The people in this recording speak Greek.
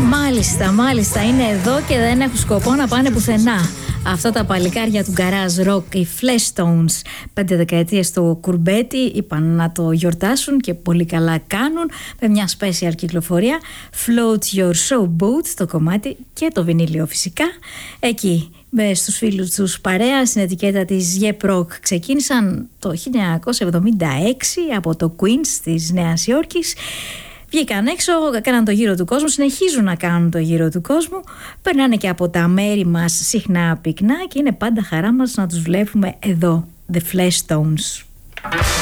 Μάλιστα, είναι εδώ και δεν έχουν σκοπό να πάνε πουθενά. Αυτά τα παλικάρια του garage rock, οι Fleshtones, 5 δεκαετίες στο κουρμπέτι, είπαν να το γιορτάσουν και πολύ καλά κάνουν με μια special κυκλοφορία. Float Your Showboat το κομμάτι και το βινίλιο φυσικά. Εκεί στους φίλους τους παρέα στην ετικέτα της Yep Rock ξεκίνησαν το 1976 από το Queens της Νέας Υόρκης. Βγήκαν έξω, κάναν το γύρο του κόσμου, συνεχίζουν να κάνουν το γύρο του κόσμου, περνάνε και από τα μέρη μας συχνά πυκνά και είναι πάντα χαρά μας να τους βλέπουμε εδώ, The Fleshtones.